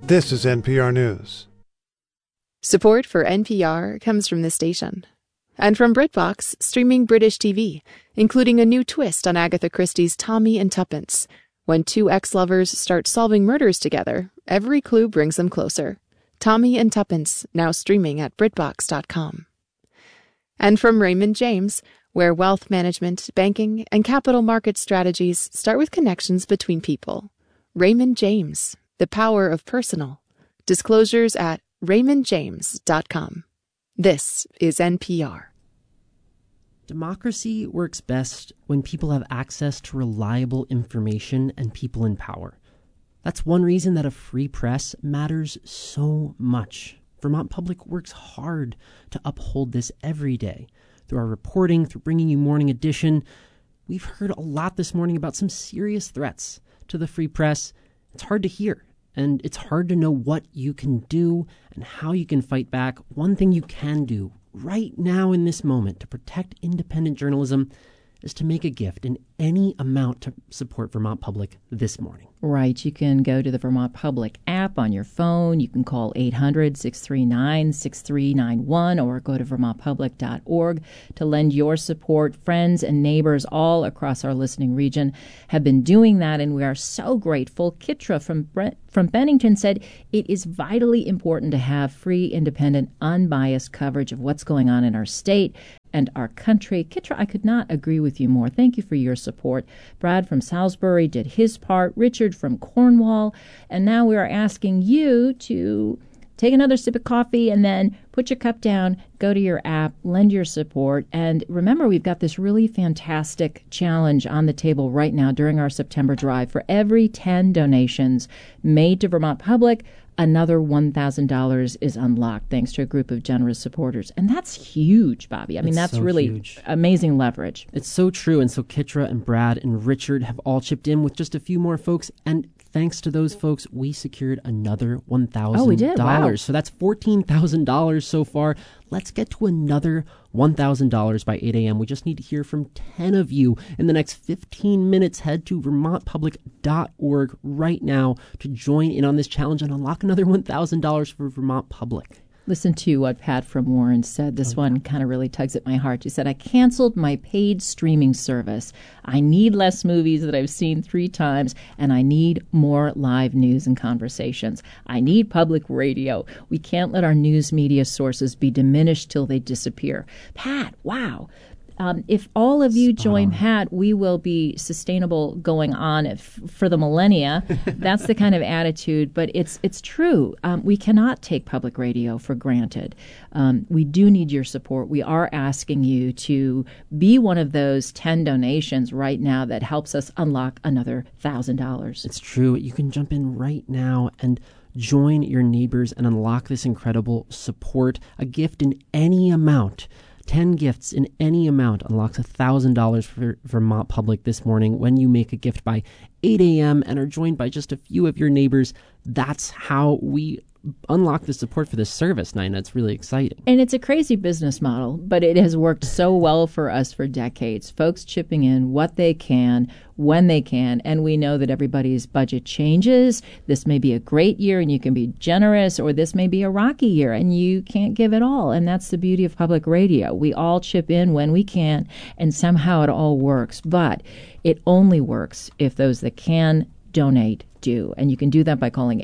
This is NPR News. Support for NPR comes from this station. And from BritBox, streaming British TV, including a new twist on Agatha Christie's Tommy and Tuppence. When two ex-lovers start solving murders together, every clue brings them closer. Tommy and Tuppence, now streaming at BritBox.com. And from Raymond James, where wealth management, banking, and capital market strategies start with connections between people. Raymond James, the power of personal. Disclosures at RaymondJames.com. This is NPR. Democracy works best when people have access to reliable information and people in power. That's one reason that a free press matters so much. Vermont Public works hard to uphold this every day. Through our reporting, through bringing you Morning Edition, we've heard a lot this morning about some serious threats to the free press. It's hard to hear, and it's hard to know what you can do and how you can fight back. One thing you can do right now in this moment to protect independent journalism is to make a gift in any amount to support Vermont Public this morning. Right. You can go to the Vermont Public app on your phone. You can call 800-639-6391 or go to vermontpublic.org to lend your support. Friends and neighbors all across our listening region have been doing that, and we are so grateful. Kitra from Bennington said it is vitally important to have free, independent, unbiased coverage of what's going on in our state and our country. Kitra, I could not agree with you more. Thank you for your support. Brad from Salisbury did his part. Richard from Cornwall. And now we are asking you to take another sip of coffee and then put your cup down, go to your app, lend your support. And remember, we've got this really fantastic challenge on the table right now during our September drive. For every 10 donations made to Vermont Public, another $1,000 is unlocked thanks to a group of generous supporters. And that's huge, Bobby. I mean, that's so really huge. Amazing leverage. It's so true. And so Kitra and Brad and Richard have all chipped in with just a few more folks. And thanks to those folks, we secured another $1,000. Oh, we did? Wow. So that's $14,000 so far. Let's get to another $1,000 by 8 a.m. We just need to hear from 10 of you in the next 15 minutes. Head to vermontpublic.org right now to join in on this challenge and unlock another $1,000 for Vermont Public. Listen to what Pat from Warren said. This one kind of really tugs at my heart. She said, I canceled my paid streaming service. I need less movies that I've seen 3 times, and I need more live news and conversations. I need public radio. We can't let our news media sources be diminished till they disappear. Pat, wow. If all of you join Pat, we will be sustainable going on for the millennia. That's the kind of attitude, but it's true. We cannot take public radio for granted. We do need your support. We are asking you to be one of those 10 donations right now that helps us unlock another $1,000. It's true. You can jump in right now and join your neighbors and unlock this incredible support. A gift in any amount. 10 gifts in any amount unlocks $1,000 for Vermont Public this morning when you make a gift by 8 a.m. and are joined by just a few of your neighbors. That's how we unlock the support for this service, Nina. It's really exciting. And it's a crazy business model, but it has worked so well for us for decades. Folks chipping in what they can, when they can, and we know that everybody's budget changes. This may be a great year and you can be generous, or this may be a rocky year and you can't give it all. And that's the beauty of public radio. We all chip in when we can, and somehow it all works. But it only works if those that can donate do. And you can do that by calling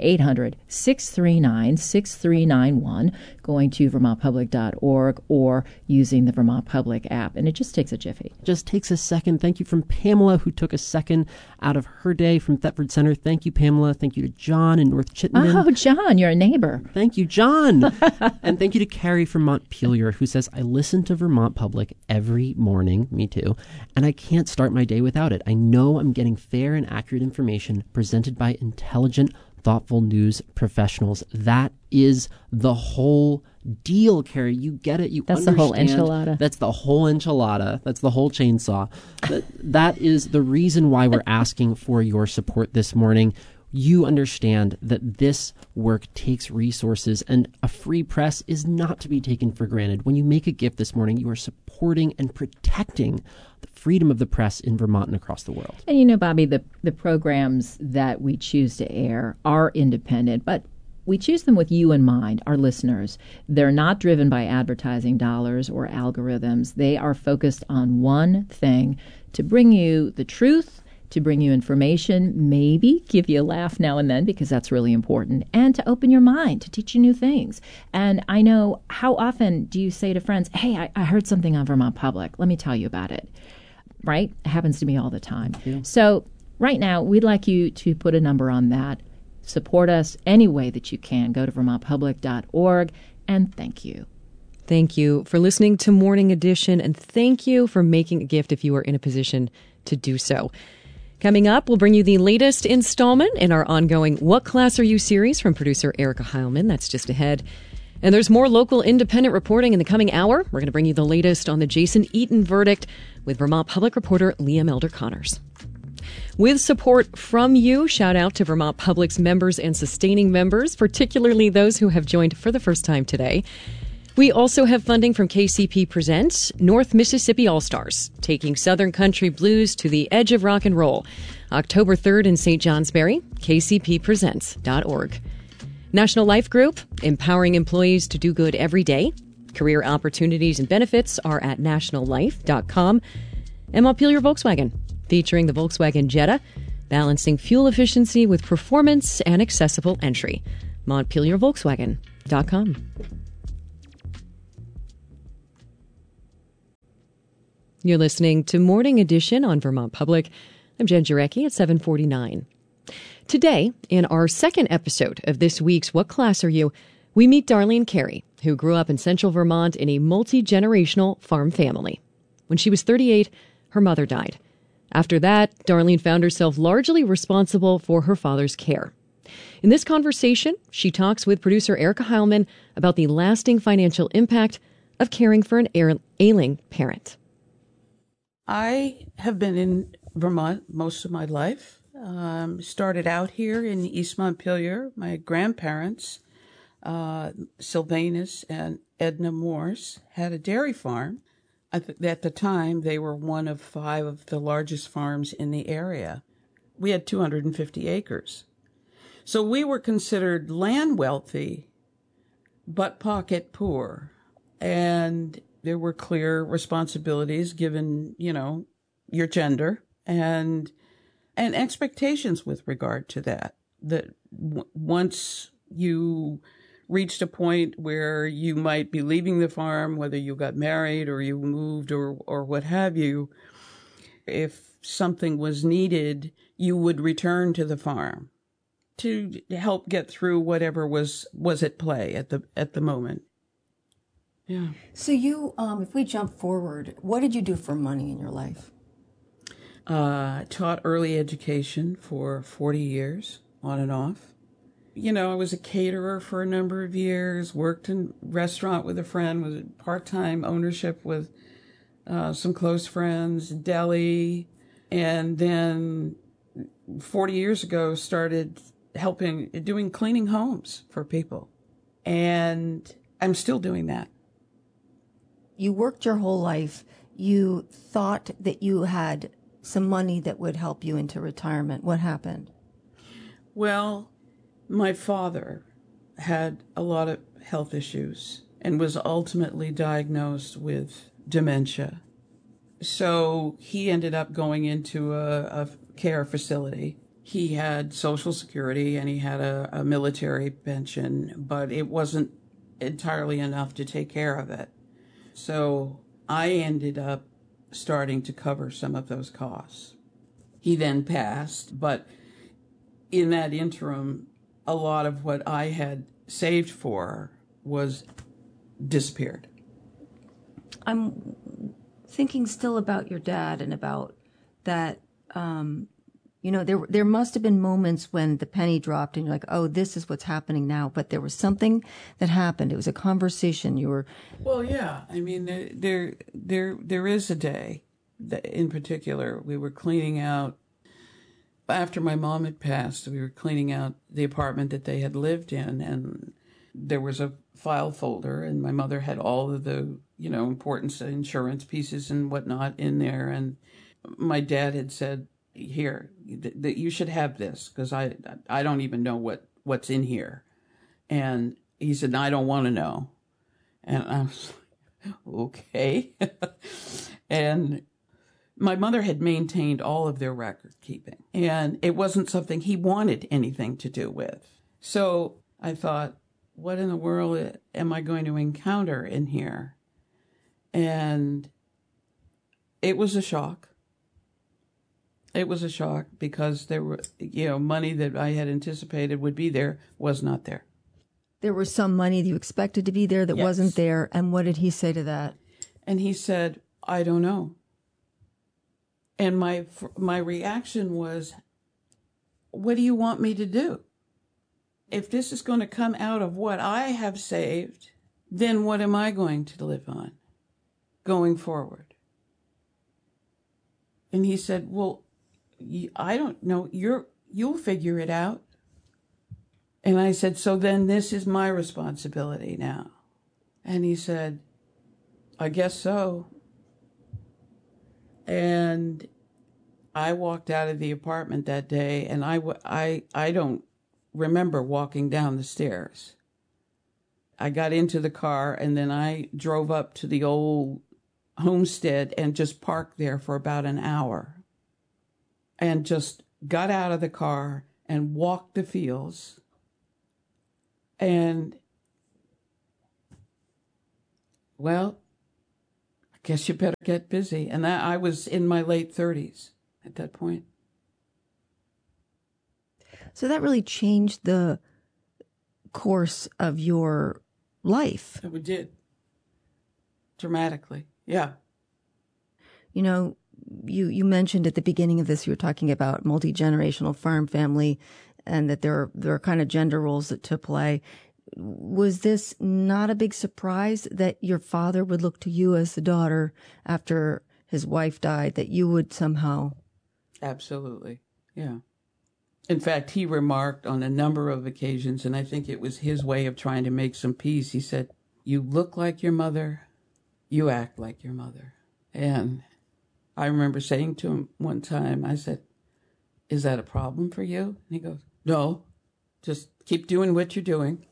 800-639-6391, going to vermontpublic.org, or using the Vermont Public app. And it just takes a jiffy. Just takes a second. Thank you from Pamela, who took a second out of her day from Thetford Center. Thank you, Pamela. Thank you to John in North Chittenden. Oh, John, you're a neighbor. Thank you, John. And thank you to Carrie from Montpelier, who says, I listen to Vermont Public every morning, me too, and I can't start my day without it. I know I'm getting fair and accurate information presented by intelligent, thoughtful news professionals. That is the whole deal, Carrie. You get it. You That's understand. The whole enchilada. That's the whole enchilada. That's the whole chainsaw. That is the reason why we're asking for your support this morning. You understand that this work takes resources, and a free press is not to be taken for granted. When you make a gift this morning, you are supporting and protecting the freedom of the press in Vermont and across the world. And you know, Bobby, the programs that we choose to air are independent, but we choose them with you in mind, our listeners. They're not driven by advertising dollars or algorithms. They are focused on one thing: to bring you the truth, to bring you information, maybe give you a laugh now and then, because that's really important, and to open your mind, to teach you new things. And I know, how often do you say to friends, hey, I heard something on Vermont Public. Let me tell you about it. Right? It happens to me all the time. Yeah. So right now, we'd like you to put a number on that. Support us any way that you can. Go to vermontpublic.org, and thank you. Thank you for listening to Morning Edition, and thank you for making a gift if you are in a position to do so. Coming up, we'll bring you the latest installment in our ongoing What Class Are You series from producer Erica Heilman. That's just ahead. And there's more local independent reporting in the coming hour. We're going to bring you the latest on the Jason Eaton verdict with Vermont Public reporter Liam Elder-Connors. With support from you, shout out to Vermont Public's members and sustaining members, particularly those who have joined for the first time today. We also have funding from KCP Presents North Mississippi All-Stars, taking Southern country blues to the edge of rock and roll. October 3rd in St. Johnsbury, kcppresents.org. National Life Group, empowering employees to do good every day. Career opportunities and benefits are at nationallife.com. And Montpelier Volkswagen, featuring the Volkswagen Jetta, balancing fuel efficiency with performance and accessible entry. MontpelierVolkswagen.com. You're listening to Morning Edition on Vermont Public. I'm Jen Jarecki at 7:49. Today, in our second episode of this week's What Class Are You?, we meet Darlene Carey, who grew up in central Vermont in a multi-generational farm family. When she was 38, her mother died. After that, Darlene found herself largely responsible for her father's care. In this conversation, she talks with producer Erica Heilman about the lasting financial impact of caring for an ailing parent. I have been in Vermont most of my life. Started out here in East Montpelier. My grandparents, Sylvanus and Edna Morse, had a dairy farm. At the time, they were one of 5 of the largest farms in the area. We had 250 acres. So we were considered land wealthy, but pocket poor. And there were clear responsibilities given, your gender and expectations with regard to that. That once you reached a point where you might be leaving the farm, whether you got married or you moved or what have you, if something was needed, you would return to the farm to help get through whatever was at play at the moment. Yeah. So you, if we jump forward, what did you do for money in your life? Taught early education for 40 years, on and off. I was a caterer for a number of years, worked in a restaurant with a friend, was part-time ownership with some close friends, deli, and then 40 years ago started doing cleaning homes for people. And I'm still doing that. You worked your whole life. You thought that you had some money that would help you into retirement. What happened? Well, my father had a lot of health issues and was ultimately diagnosed with dementia. So he ended up going into a care facility. He had Social Security and he had a military pension, but it wasn't entirely enough to take care of it. So I ended up starting to cover some of those costs. He then passed, but in that interim, a lot of what I had saved for was disappeared. I'm thinking still about your dad and about that, there must have been moments when the penny dropped and you're like, oh, this is what's happening now. But there was something that happened. It was a conversation. Well, yeah. I mean, there is a day that in particular we were cleaning out. After my mom had passed, we were cleaning out the apartment that they had lived in, and there was a file folder, and my mother had all of the, important insurance pieces and whatnot in there. And my dad had said, here, that you should have this, because I don't even know what's in here. And he said, I don't want to know. And I was like, okay. And my mother had maintained all of their record keeping, and it wasn't something he wanted anything to do with. So I thought, what in the world am I going to encounter in here? And it was a shock. It was a shock because there were, money that I had anticipated would be there was not there. There was some money that you expected to be there that wasn't there. And what did he say to that? And he said, I don't know. And my reaction was, what do you want me to do? If this is going to come out of what I have saved, then what am I going to live on going forward? And he said, well, I don't know. You'll figure it out. And I said, so then this is my responsibility now. And he said, I guess so. And I walked out of the apartment that day, and I don't remember walking down the stairs. I got into the car, and then I drove up to the old homestead and just parked there for about an hour. And just got out of the car and walked the fields. And, well, I guess you better get busy. And I was in my late 30s at that point. So that really changed the course of your life. It did. Dramatically. Yeah. You know, you mentioned at the beginning of this, you were talking about multi-generational farm family and that there are kind of gender roles that to play. Was this not a big surprise that your father would look to you as the daughter after his wife died, that you would somehow? Absolutely. Yeah. In fact, he remarked on a number of occasions, and I think it was his way of trying to make some peace. He said, you look like your mother, you act like your mother. And I remember saying to him one time, I said, is that a problem for you? And he goes, no, just keep doing what you're doing.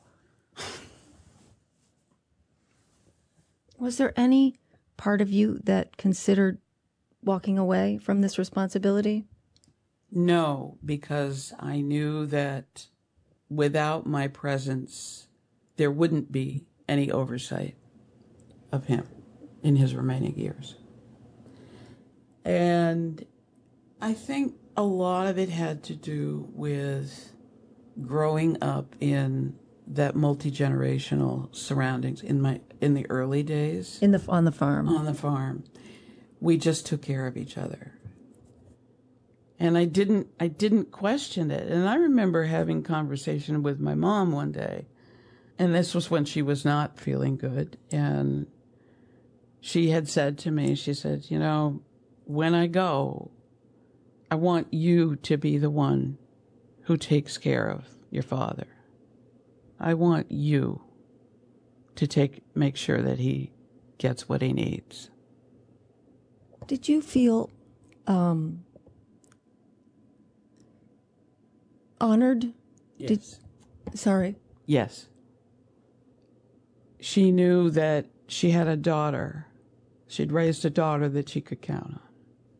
Was there any part of you that considered walking away from this responsibility? No, because I knew that without my presence, there wouldn't be any oversight of him in his remaining years. And I think a lot of it had to do with growing up in that multi-generational surroundings in the early days. On the farm. On the farm. We just took care of each other. And I didn't question it. And I remember having conversation with my mom one day. And this was when she was not feeling good. And she had said to me, she said, when I go, I want you to be the one who takes care of your father. I want you to make sure that he gets what he needs. Did you feel honored? Yes. Sorry. Yes. She knew that she had a daughter. She'd raised a daughter that she could count on.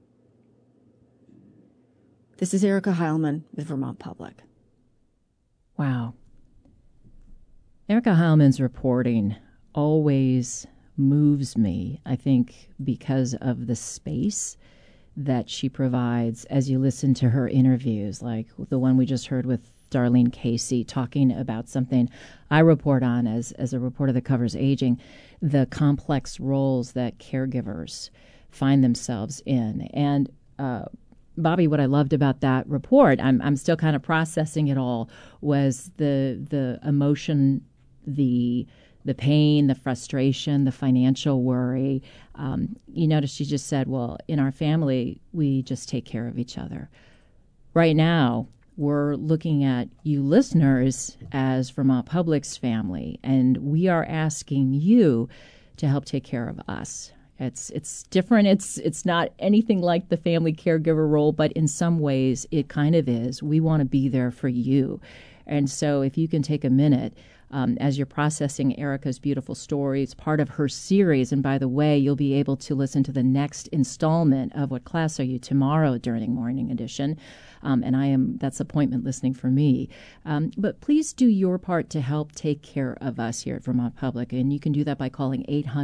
This is Erica Heilman with Vermont Public. Wow. Erica Heilman's reporting always moves me, I think, because of the space that she provides as you listen to her interviews, like the one we just heard with Darlene Casey talking about something I report on as a reporter that covers aging, the complex roles that caregivers find themselves in. And Bobby, what I loved about that report, I'm still kind of processing it all, was the emotion, the pain, the frustration, the financial worry. You notice she just said, well, in our family, we just take care of each other. Right now, we're looking at you listeners as Vermont Public's family, and we are asking you to help take care of us. It's different. It's not anything like the family caregiver role, but in some ways it kind of is. We want to be there for you. And so if you can take a minute as you're processing Erica's beautiful story, it's part of her series. And by the way, you'll be able to listen to the next installment of What Class Are You tomorrow during Morning Edition. That's appointment listening for me. But please do your part to help take care of us here at Vermont Public. And you can do that by calling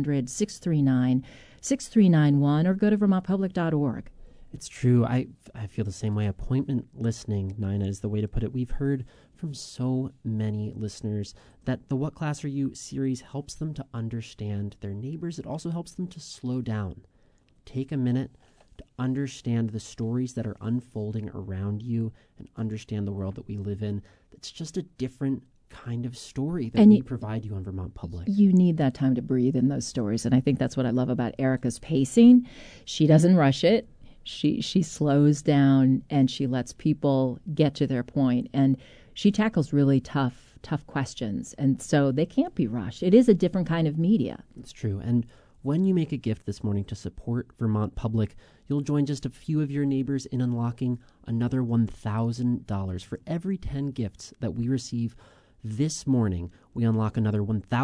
800-639-6391 or go to vermontpublic.org. It's true. I feel the same way. Appointment listening, Nina, is the way to put it. We've heard from so many listeners that the What Class Are You series helps them to understand their neighbors. It also helps them to slow down. Take a minute to understand the stories that are unfolding around you and understand the world that we live in. It's just a different kind of story that we provide you on Vermont Public. You need that time to breathe in those stories. And I think that's what I love about Erica's pacing. She doesn't rush it. She slows down and she lets people get to their point. And she tackles really tough questions. And so they can't be rushed. It is a different kind of media. It's true. And when you make a gift this morning to support Vermont Public, you'll join just a few of your neighbors in unlocking another $1,000. For every 10 gifts that we receive this morning, we unlock another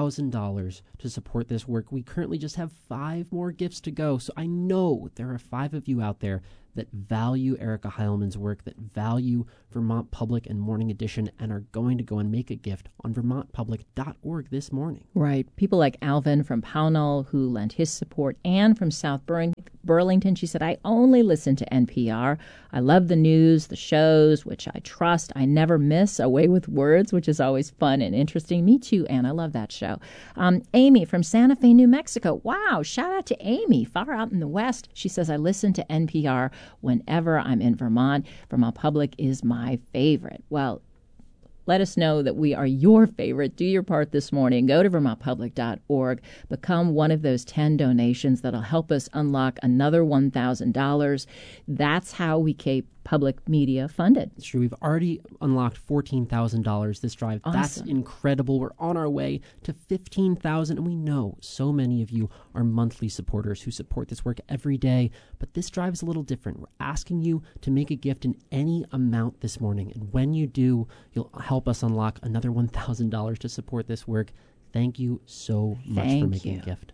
$1,000 to support this work. We currently just have 5 more gifts to go. So I know there are 5 of you out there that value Erica Heilman's work, that value Vermont Public and Morning Edition, and are going to go and make a gift on vermontpublic.org this morning. Right. People like Alvin from Pownell, who lent his support, Anne from South Burlington. She said, I only listen to NPR. I love the news, the shows, which I trust. I never miss Away with Words, which is always fun and interesting. Me too, Anne. I love that show. Amy from Santa Fe, New Mexico. Wow. Shout out to Amy, far out in the West. She says, I listen to NPR whenever I'm in Vermont. Vermont Public is my favorite. Well, let us know that we are your favorite. Do your part this morning. Go to vermontpublic.org. Become one of those 10 donations that'll help us unlock another $1,000. That's how we keep public media funded. It's true. We've already unlocked $14,000 this drive. Awesome. That's incredible. We're on our way to $15,000, and we know so many of you are monthly supporters who support this work every day. But this drive is a little different. We're asking you to make a gift in any amount this morning, and when you do, you'll help us unlock another $1,000 to support this work. Thank you so much for making a gift.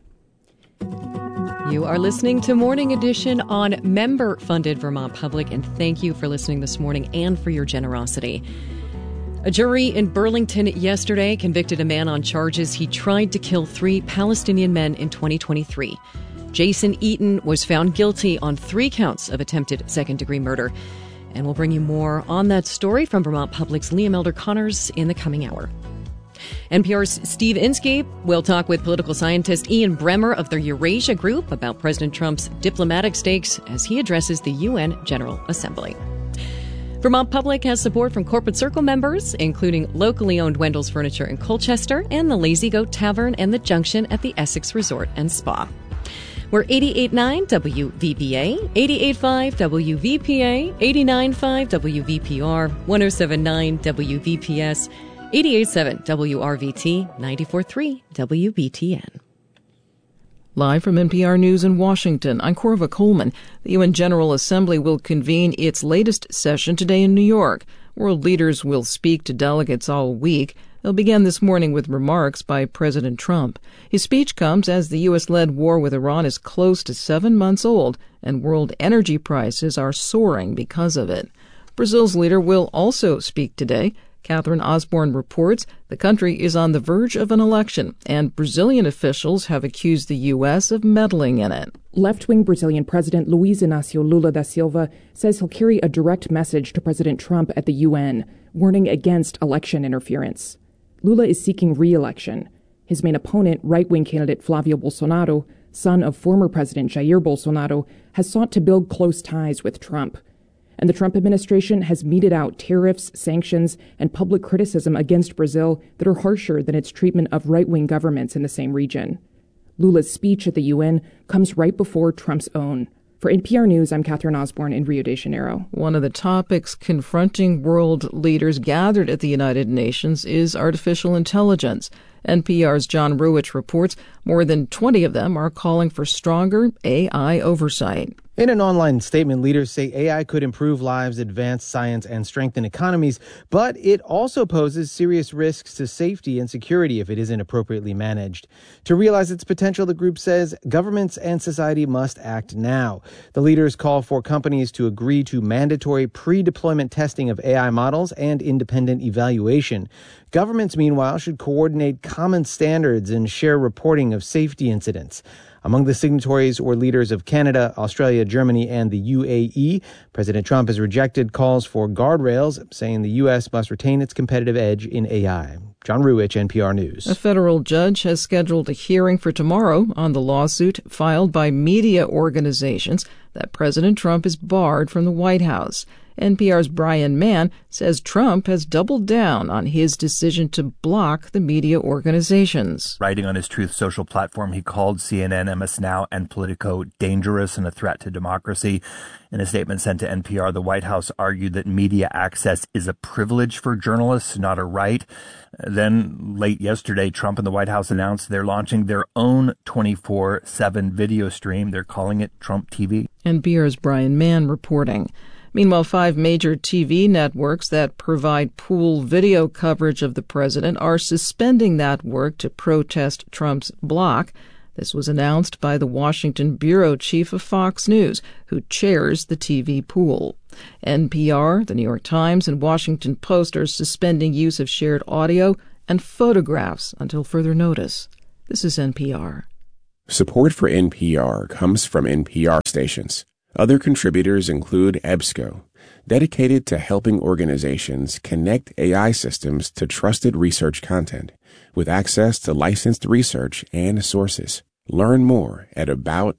You are listening to Morning Edition on member-funded Vermont Public, and thank you for listening this morning and for your generosity. A jury in Burlington yesterday convicted a man on charges he tried to kill 3 Palestinian men in 2023. Jason Eaton was found guilty on 3 counts of attempted second-degree murder. And we'll bring you more on that story from Vermont Public's Liam Elder Connors in the coming hour. NPR's Steve Inskeep will talk with political scientist Ian Bremmer of the Eurasia Group about President Trump's diplomatic stakes as he addresses the UN General Assembly. Vermont Public has support from Corporate Circle members, including locally owned Wendell's Furniture in Colchester and the Lazy Goat Tavern and the Junction at the Essex Resort and Spa. We're 88.9 WVBA, 88.5 WVPA, 89.5 WVPR, 107.9 WVPS, 88.7 WRVT, 94.3 WBTN. Live from NPR News in Washington, I'm Corva Coleman. The UN General Assembly will convene its latest session today in New York. World leaders will speak to delegates all week. They'll begin this morning with remarks by President Trump. His speech comes as the U.S.-led war with Iran is close to 7 months old, and world energy prices are soaring because of it. Brazil's leader will also speak today. Catherine Osborne reports the country is on the verge of an election, and Brazilian officials have accused the U.S. of meddling in it. Left-wing Brazilian President Luiz Inácio Lula da Silva says he'll carry a direct message to President Trump at the UN, warning against election interference. Lula is seeking re-election. His main opponent, right-wing candidate Flávio Bolsonaro, son of former President Jair Bolsonaro, has sought to build close ties with Trump. And the Trump administration has meted out tariffs, sanctions, and public criticism against Brazil that are harsher than its treatment of right-wing governments in the same region. Lula's speech at the UN comes right before Trump's own. For NPR News, I'm Catherine Osborne in Rio de Janeiro. One of the topics confronting world leaders gathered at the United Nations is artificial intelligence. NPR's John Ruwitch reports more than 20 of them are calling for stronger AI oversight. In an online statement, leaders say AI could improve lives, advance science, and strengthen economies, but it also poses serious risks to safety and security if it isn't appropriately managed. To realize its potential, the group says governments and society must act now. The leaders call for companies to agree to mandatory pre-deployment testing of AI models and independent evaluation. Governments, meanwhile, should coordinate common standards and share reporting of safety incidents. Among the signatories were leaders of Canada, Australia, Germany, and the UAE. President Trump has rejected calls for guardrails, saying the U.S. must retain its competitive edge in AI. John Ruwitch, NPR News. A federal judge has scheduled a hearing for tomorrow on the lawsuit filed by media organizations that President Trump is barred from the White House. NPR's Brian Mann says Trump has doubled down on his decision to block the media organizations. Writing on his Truth Social platform, he called CNN, MS Now, and Politico dangerous and a threat to democracy. In a statement sent to NPR, the White House argued that media access is a privilege for journalists, not a right. Then, late yesterday, Trump and the White House announced they're launching their own 24/7 video stream. They're calling it Trump TV. NPR's Brian Mann reporting. Meanwhile, 5 major TV networks that provide pool video coverage of the president are suspending that work to protest Trump's block. This was announced by the Washington bureau chief of Fox News, who chairs the TV pool. NPR, the New York Times, and Washington Post are suspending use of shared audio and photographs until further notice. This is NPR. Support for NPR comes from NPR stations. Other contributors include EBSCO, dedicated to helping organizations connect AI systems to trusted research content, with access to licensed research and sources. Learn more at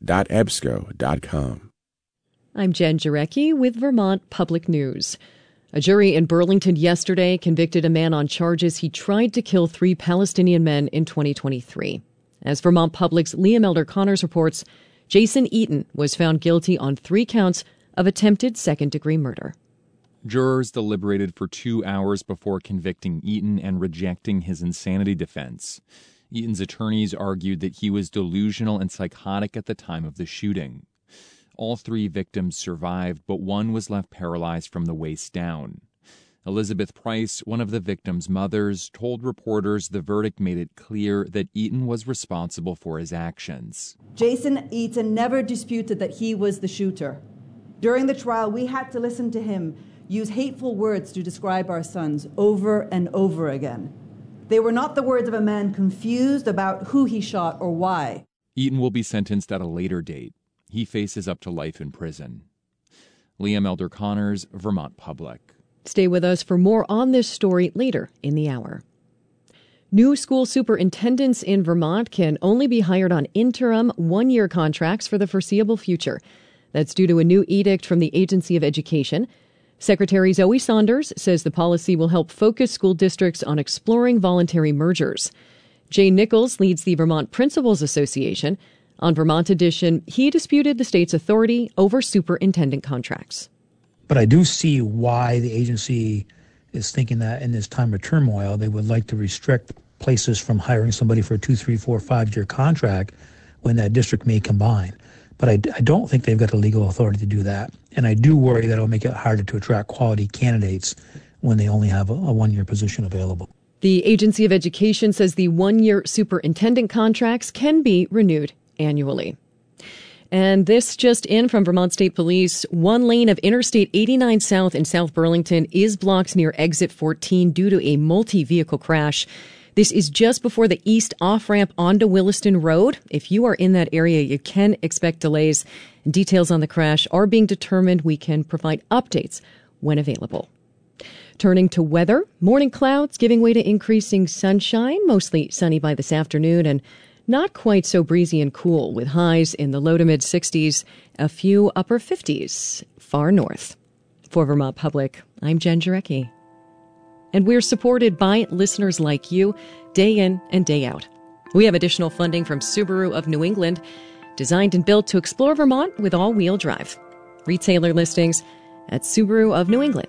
about.ebsco.com. I'm Jen Jarecki with Vermont Public News. A jury in Burlington yesterday convicted a man on charges he tried to kill 3 Palestinian men in 2023. As Vermont Public's Liam Elder Connors reports, Jason Eaton was found guilty on 3 counts of attempted second-degree murder. Jurors deliberated for 2 hours before convicting Eaton and rejecting his insanity defense. Eaton's attorneys argued that he was delusional and psychotic at the time of the shooting. All 3 victims survived, but one was left paralyzed from the waist down. Elizabeth Price, one of the victims' mothers, told reporters the verdict made it clear that Eaton was responsible for his actions. Jason Eaton never disputed that he was the shooter. During the trial, we had to listen to him use hateful words to describe our sons over and over again. They were not the words of a man confused about who he shot or why. Eaton will be sentenced at a later date. He faces up to life in prison. Liam Elder Connors, Vermont Public. Stay with us for more on this story later in the hour. New school superintendents in Vermont can only be hired on interim 1-year contracts for the foreseeable future. That's due to a new edict from the Agency of Education. Secretary Zoe Saunders says the policy will help focus school districts on exploring voluntary mergers. Jay Nichols leads the Vermont Principals Association. On Vermont Edition, he disputed the state's authority over superintendent contracts. But I do see why the agency is thinking that in this time of turmoil, they would like to restrict places from hiring somebody for a 2, 3, 4, 5-year contract when that district may combine. But I don't think they've got the legal authority to do that. And I do worry that it'll make it harder to attract quality candidates when they only have a 1-year position available. The Agency of Education says the 1-year superintendent contracts can be renewed annually. And this just in from Vermont State Police. 1 lane of Interstate 89 South in South Burlington is blocked near Exit 14 due to a multi-vehicle crash. This is just before the east off-ramp onto Williston Road. If you are in that area, you can expect delays. Details on the crash are being determined. We can provide updates when available. Turning to weather, morning clouds giving way to increasing sunshine, mostly sunny by this afternoon, and not quite so breezy and cool, with highs in the low to mid 60s, a few upper 50s far north. For Vermont Public, I'm Jen Jarecki. And we're supported by listeners like you, day in and day out. We have additional funding from Subaru of New England, designed and built to explore Vermont with all-wheel drive. Retailer listings at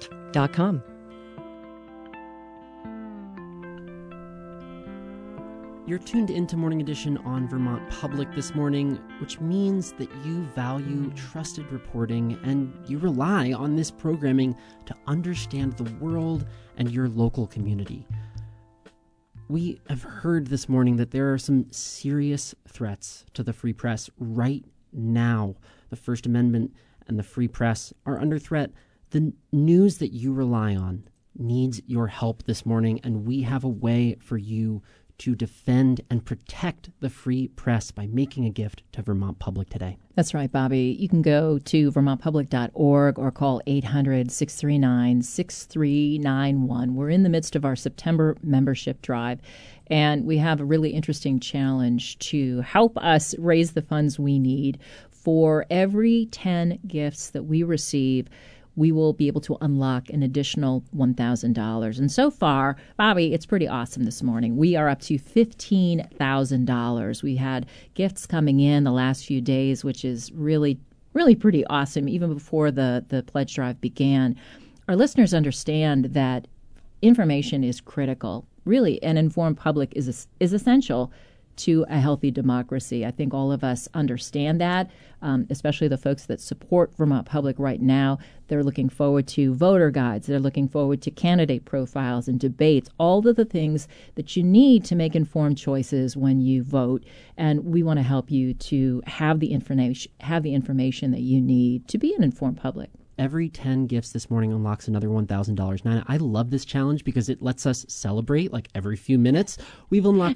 SubaruofNewEngland.com. You're tuned into Morning Edition on Vermont Public this morning, which means that you value trusted reporting and you rely on this programming to understand the world and your local community. We have heard this morning that there are some serious threats to the free press right now. The First Amendment and the free press are under threat. The news that you rely on needs your help this morning, and we have a way for you to defend and protect the free press by making a gift to Vermont Public today. That's right, Bobby. You can go to vermontpublic.org or call 800-639-6391. We're in the midst of our September membership drive, and we have a really interesting challenge to help us raise the funds we need. For every 10 gifts that we receive, we will be able to unlock an additional $1,000. And so far, Bobby, it's pretty awesome this morning. We are up to $15,000. We had gifts coming in the last few days, which is really, really pretty awesome, even before the pledge drive began. Our listeners understand that information is critical. Really, an informed public is essential to a healthy democracy. I think all of us understand that, especially the folks that support Vermont Public right now. They're looking forward to voter guides. They're looking forward to candidate profiles and debates, all of the things that you need to make informed choices when you vote. And we want to help you to have the information that you need to be an informed public. Every 10 gifts this morning unlocks another $1,000. Now, I love this challenge because it lets us celebrate like every few minutes. We've unlocked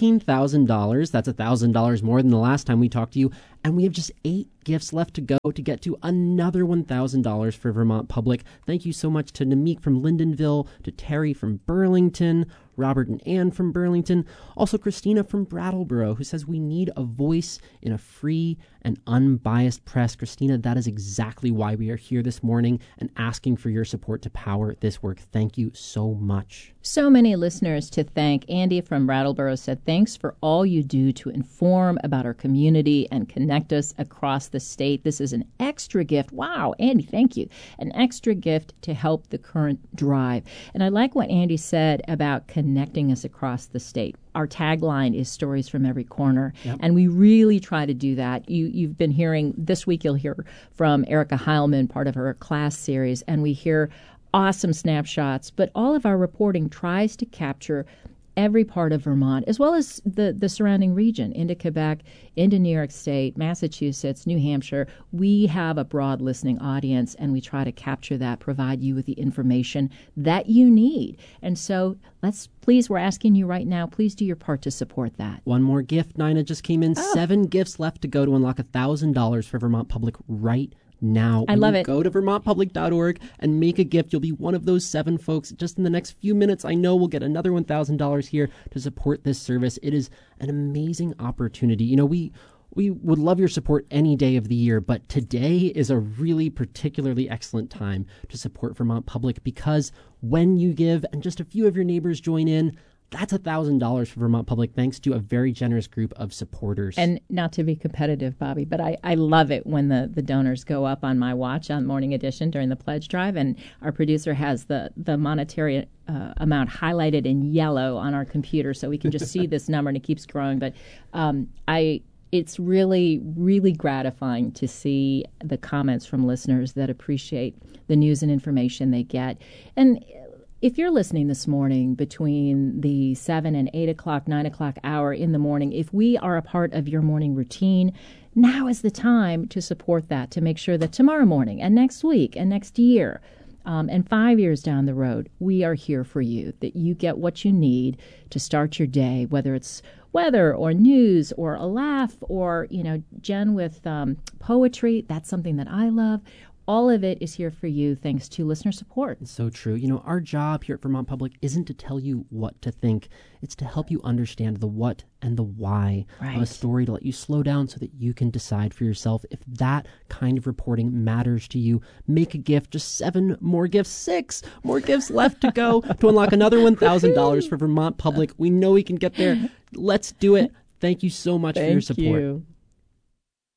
$15,000. That's $1,000 more than the last time we talked to you. And we have just 8 gifts left to go to get to another $1,000 for Vermont Public. Thank you so much to Namik from Lindenville, to Terry from Burlington, Robert and Ann from Burlington, also Christina from Brattleboro, who says we need a voice in a free and unbiased press. Christina, that is exactly why we are here this morning and asking for your support to power this work. Thank you so much. So many listeners to thank. Andy from Brattleboro said, thanks for all you do to inform about our community and connect us across the state. This is an extra gift. Wow, Andy, thank you. An extra gift to help the current drive. And I like what Andy said about connecting us across the state. Our tagline is stories from every corner, and we really try to do that. You've been hearing, this week you'll hear from Erica Heilman, part of her class series, and we hear awesome snapshots, but all of our reporting tries to capture every part of Vermont, as well as the surrounding region, into Quebec, into New York State, Massachusetts, New Hampshire. We have a broad listening audience, and we try to capture that, provide you with the information that you need. And so we're asking you right now, please do your part to support that. One more gift, Nina, just came in. 7 gifts left to go to unlock $1,000 for Vermont Public right now. I love it. Go to vermontpublic.org and make a gift. You'll be one of those 7 folks. Just in the next few minutes, I know we'll get another $1,000 here to support this service. It is an amazing opportunity. You know, we would love your support any day of the year, but today is a really particularly excellent time to support Vermont Public, because when you give and just a few of your neighbors join in, that's $1,000 for Vermont Public, thanks to a very generous group of supporters. And not to be competitive, Bobby, but I love it when the donors go up on my watch on Morning Edition during the pledge drive, and our producer has the monetary amount highlighted in yellow on our computer, so we can just see this number, and it keeps growing. But it's really, really gratifying to see the comments from listeners that appreciate the news and information they get. And if you're listening this morning between the 7 and 8 o'clock, 9 o'clock hour in the morning, if we are a part of your morning routine, now is the time to support that, to make sure that tomorrow morning and next week and next year and 5 years down the road, we are here for you, that you get what you need to start your day, whether it's weather or news or a laugh or, Jen with poetry. That's something that I love. All of it is here for you thanks to listener support. It's so true. Our job here at Vermont Public isn't to tell you what to think. It's to help you understand the what and the why of a story, to let you slow down so that you can decide for yourself if that kind of reporting matters to you. Make a gift. Just 7 more gifts. 6 more gifts left to go to unlock another $1,000 for Vermont Public. We know we can get there. Let's do it. Thank you so much for your support. You.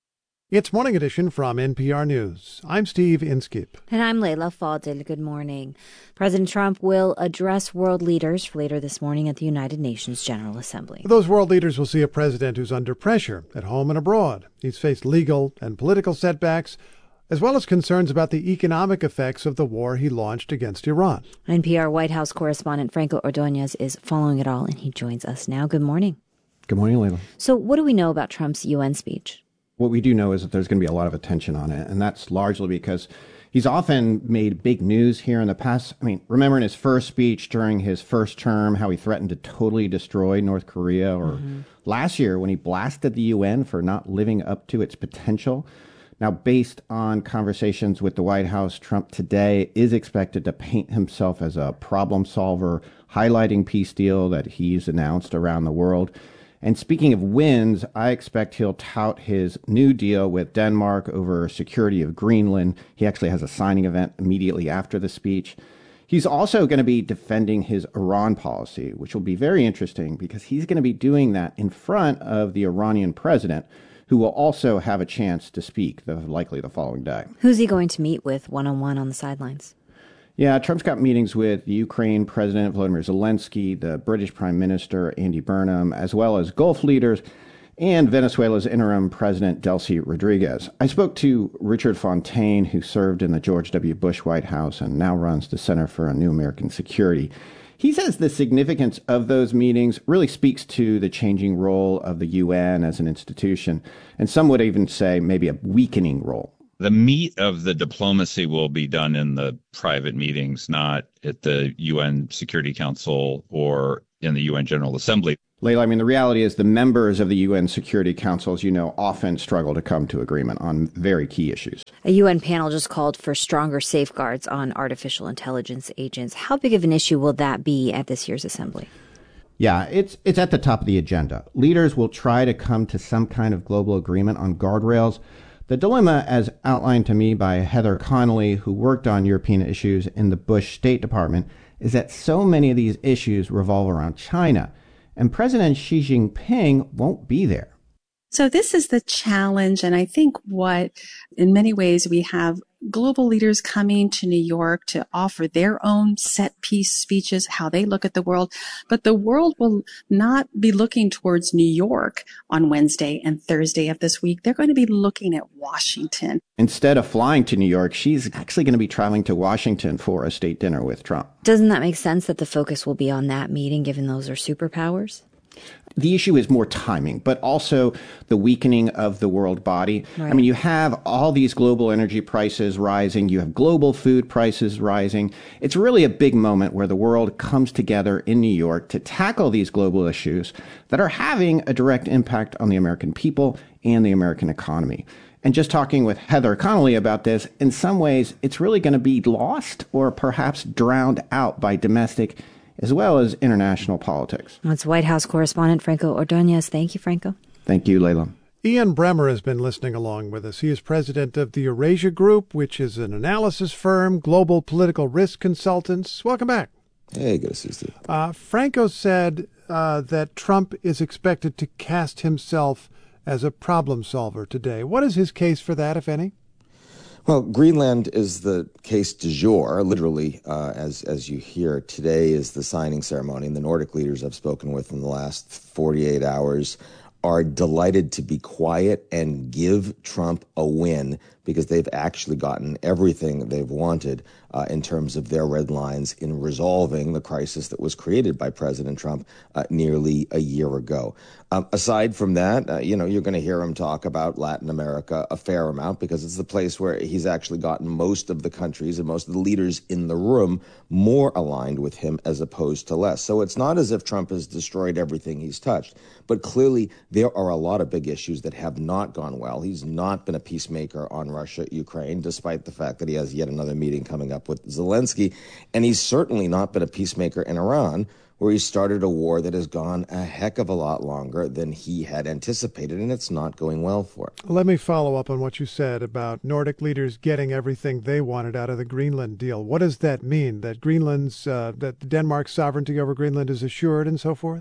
It's Morning Edition from NPR News. I'm Steve Inskip. And I'm Layla Fadil. Good morning. President Trump will address world leaders later this morning at the United Nations General Assembly. Those world leaders will see a president who's under pressure at home and abroad. He's faced legal and political setbacks, as well as concerns about the economic effects of the war he launched against Iran. NPR White House correspondent Franco Ordonez is following it all, and he joins us now. Good morning. Good morning, Layla. So what do we know about Trump's UN speech? What we do know is that there's going to be a lot of attention on it, and that's largely because he's often made big news here in the past. I mean, remember in his first speech during his first term, how he threatened to totally destroy North Korea, or last year when he blasted the UN for not living up to its potential. Now, based on conversations with the White House, Trump today is expected to paint himself as a problem solver, highlighting peace deal that he's announced around the world. And speaking of wins, I expect he'll tout his new deal with Denmark over security of Greenland. He actually has a signing event immediately after the speech. He's also going to be defending his Iran policy, which will be very interesting because he's going to be doing that in front of the Iranian president, who will also have a chance to speak, likely the following day. Who's he going to meet with one-on-one on the sidelines? Yeah, Trump's got meetings with the Ukraine President Volodymyr Zelensky, the British Prime Minister Andy Burnham, as well as Gulf leaders, and Venezuela's interim President Delcy Rodriguez. I spoke to Richard Fontaine, who served in the George W. Bush White House and now runs the Center for New American Security. He says the significance of those meetings really speaks to the changing role of the UN as an institution, and some would even say maybe a weakening role. The meat of the diplomacy will be done in the private meetings, not at the UN Security Council or in the UN General Assembly. Layla, I mean, the reality is the members of the UN Security Council, as you know, often struggle to come to agreement on very key issues. A UN panel just called for stronger safeguards on artificial intelligence agents. How big of an issue will that be at this year's assembly? Yeah, it's at the top of the agenda. Leaders will try to come to some kind of global agreement on guardrails. The dilemma, as outlined to me by Heather Connolly, who worked on European issues in the Bush State Department, is that so many of these issues revolve around China, and President Xi Jinping won't be there. So this is the challenge, and I think what, in many ways, we have global leaders coming to New York to offer their own set-piece speeches, how they look at the world. But the world will not be looking towards New York on Wednesday and Thursday of this week. They're going to be looking at Washington. Instead of flying to New York, she's actually going to be traveling to Washington for a state dinner with Trump. Doesn't that make sense that the focus will be on that meeting, given those are superpowers? The issue is more timing, but also the weakening of the world body. Right. I mean, you have all these global energy prices rising. You have global food prices rising. It's really a big moment where the world comes together in New York to tackle these global issues that are having a direct impact on the American people and the American economy. And just talking with Heather Connolly about this, in some ways, it's really going to be lost or perhaps drowned out by domestic as well as international politics. That's White House correspondent Franco Ordonez. Thank you, Franco. Thank you, Layla. Ian Bremmer has been listening along with us. He is president of the Eurasia Group, which is an analysis firm, global political risk consultants. Welcome back. Hey, good to see you, Steve. Franco said that Trump is expected to cast himself as a problem solver today. What is his case for that, if any? Well, Greenland is the case du jour, literally, as you hear. Today is the signing ceremony, and the Nordic leaders I've spoken with in the last 48 hours are delighted to be quiet and give Trump a win because they've actually gotten everything they've wanted in terms of their red lines in resolving the crisis that was created by President Trump nearly a year ago. Aside from that, you're going to hear him talk about Latin America a fair amount because it's the place where he's actually gotten most of the countries and most of the leaders in the room more aligned with him as opposed to less. So it's not as if Trump has destroyed everything he's touched, but clearly there are a lot of big issues that have not gone well. He's not been a peacemaker on Russia, Ukraine, despite the fact that he has yet another meeting coming up with Zelensky. And he's certainly not been a peacemaker in Iran, where he started a war that has gone a heck of a lot longer than he had anticipated, and it's not going well for him. Let me follow up on what you said about Nordic leaders getting everything they wanted out of the Greenland deal. What does that mean? That that Denmark's sovereignty over Greenland is assured and so forth?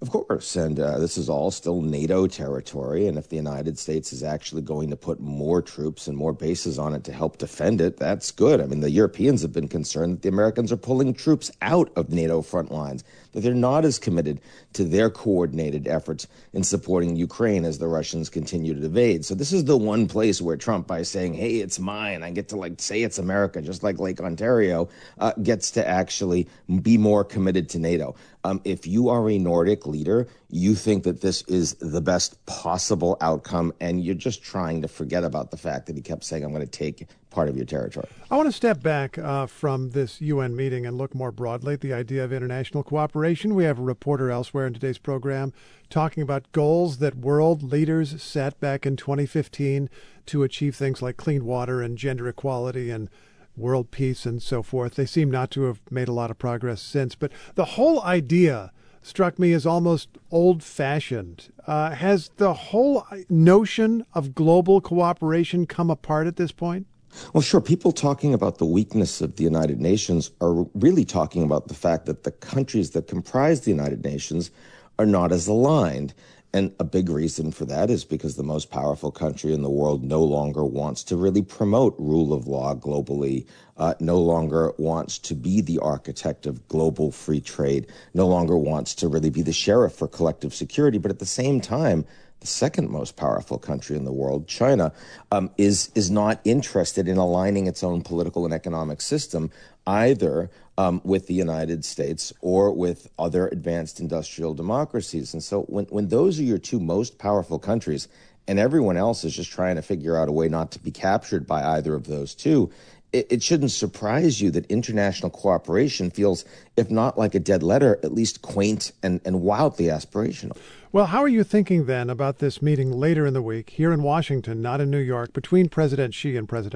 Of course, and this is all still NATO territory, and if the United States is actually going to put more troops and more bases on it to help defend it, that's good. I mean, the Europeans have been concerned that the Americans are pulling troops out of NATO front lines, that they're not as committed to their coordinated efforts in supporting Ukraine as the Russians continue to invade. So this is the one place where Trump, by saying, hey, it's mine, I get to say it's America, just like Lake Ontario, gets to actually be more committed to NATO. If you are a Nordic leader, you think that this is the best possible outcome, and you're just trying to forget about the fact that he kept saying, I'm going to take part of your territory. I want to step back from this UN meeting and look more broadly at the idea of international cooperation. We have a reporter elsewhere in today's program talking about goals that world leaders set back in 2015 to achieve things like clean water and gender equality and world peace and so forth. They seem not to have made a lot of progress since. But the whole idea struck me as almost old-fashioned. Has the whole notion of global cooperation come apart at this point? Well, sure. People talking about the weakness of the United Nations are really talking about the fact that the countries that comprise the United Nations are not as aligned. And a big reason for that is because the most powerful country in the world no longer wants to really promote rule of law globally, no longer wants to be the architect of global free trade, no longer wants to really be the sheriff for collective security. But at the same time, the second most powerful country in the world, China, is not interested in aligning its own political and economic system either with the United States or with other advanced industrial democracies. And so when those are your two most powerful countries and everyone else is just trying to figure out a way not to be captured by either of those two, it shouldn't surprise you that international cooperation feels, if not like a dead letter, at least quaint and wildly aspirational. Well, how are you thinking then about this meeting later in the week here in Washington, not in New York, between President Xi and President